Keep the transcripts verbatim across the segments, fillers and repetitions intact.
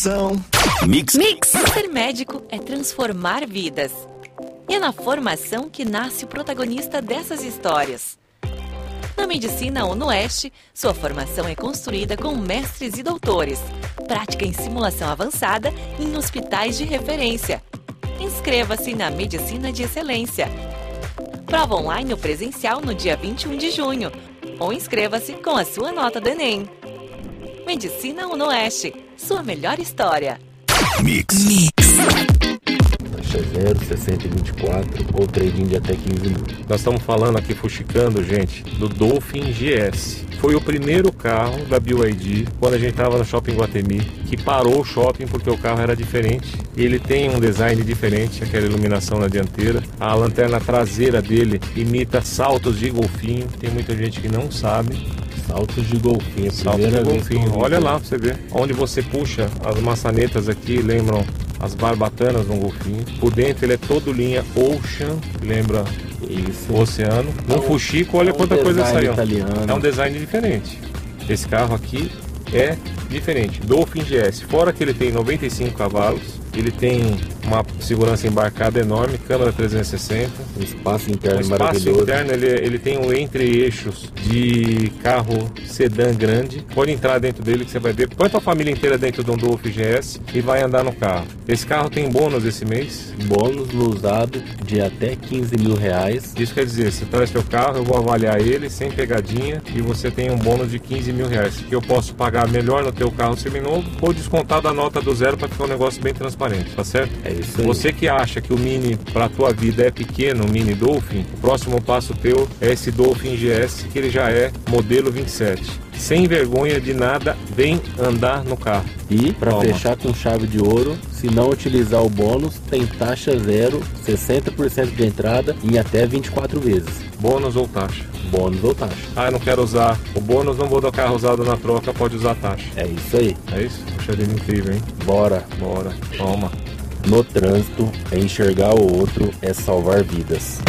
Mix. Mix. Ser médico é transformar vidas. E é na formação que nasce o protagonista dessas histórias. Na Medicina UnoOeste, sua formação é construída com mestres e doutores. Prática em simulação avançada em hospitais de referência. Inscreva-se na Medicina de Excelência. Prova online ou presencial no dia vinte e um de junho. Ou inscreva-se com a sua nota do Enem. Medicina UnoOeste, sua melhor história. Mix. Mix. Taxa zero, sessenta e vinte e quatro ou trading de até quinze mil. Nós estamos falando aqui, fuxicando, gente, do Dolphin G S. Foi o primeiro carro da B Y D, quando a gente estava no Shopping Guatemi, que parou o shopping porque o carro era diferente. Ele tem um design diferente, aquela iluminação na dianteira. A lanterna traseira dele imita saltos de golfinho. Tem muita gente que não sabe. Saltos de golfinho. Saltos de golfinho. Olha lá pra você ver. Onde você puxa, as maçanetas aqui lembram as barbatanas de um golfinho. Por dentro ele é todo linha Ocean, lembra isso, o oceano. No é fuxico, olha é um quanta coisa saiu. Italiano. É um design diferente. Esse carro aqui é diferente. Dolphin G S, fora que ele tem noventa e cinco cavalos, ele tem uma segurança embarcada enorme, câmera trezentos e sessenta, um espaço interno um espaço maravilhoso. interno, ele, ele tem um entre-eixos de carro sedã grande. Pode entrar dentro dele que você vai ver. Põe tua família inteira dentro de um Dolphin G S e vai andar no carro. Esse carro tem bônus esse mês. Bônus no usado de até quinze mil reais. Isso quer dizer, você traz teu carro, eu vou avaliar ele sem pegadinha e você tem um bônus de quinze mil reais. Que eu posso pagar melhor no teu carro seminovo ou descontar da nota do zero para ficar um negócio bem transparente, tá certo? É isso aí. Você que acha que o Mini para tua vida é pequeno, o Mini Dolphin, o próximo passo teu é esse Dolphin G S, que ele já é modelo vinte e sete. Sem vergonha de nada, vem andar no carro. E, para fechar com chave de ouro, se não utilizar o bônus, tem taxa zero, sessenta por cento de entrada em até vinte e quatro vezes. Bônus ou taxa? Bônus ou taxa. Ah, eu não quero usar o bônus, não vou dar carro usado na troca, pode usar a taxa. É isso aí. É isso? Puxa dele incrível, hein? Bora. Bora. Toma. No trânsito, é enxergar o outro, é salvar vidas.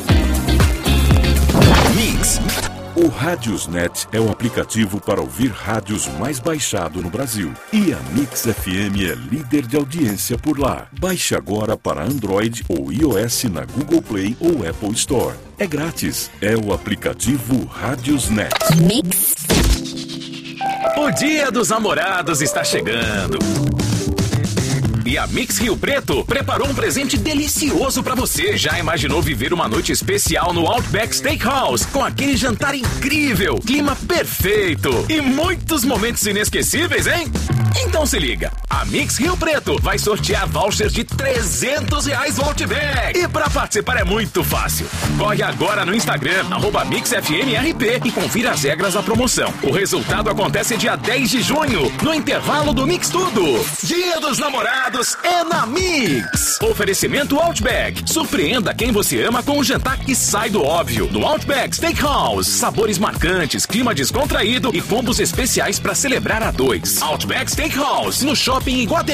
Mix. O Radiosnet é o aplicativo para ouvir rádios mais baixado no Brasil. E a Mix F M é líder de audiência por lá. Baixe agora para Android ou iOS na Google Play ou Apple Store. É grátis. É o aplicativo Radiosnet. Mix. O Dia dos Namorados está chegando. E a Mix Rio Preto preparou um presente delicioso pra você. Já imaginou viver uma noite especial no Outback Steakhouse com aquele jantar incrível, clima perfeito e muitos momentos inesquecíveis, hein? Então se liga, a Mix Rio Preto vai sortear vouchers de trezentos reais no Outback. E pra participar é muito fácil. Corre agora no Instagram, arroba MixFMRP e confira as regras da promoção. O resultado acontece dia dez de junho, no intervalo do Mix Tudo. Dia dos Namorados é na Mix. Oferecimento Outback. Surpreenda quem você ama com um jantar que sai do óbvio. No Outback Steakhouse. Sabores marcantes, clima descontraído e combos especiais para celebrar a dois. Outback Steakhouse, no Shopping Iguatemi.